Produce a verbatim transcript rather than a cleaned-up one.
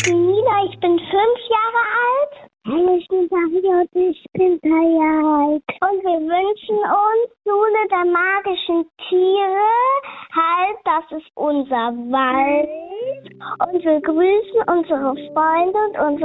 ich bin Nina, ich bin fünf Jahre alt. Hallo, ich bin Maria und ich bin drei Jahre alt. Und wir wünschen uns Schule der magischen Tiere. Halt, das ist unser Wald. Und wir grüßen unsere Freunde und unsere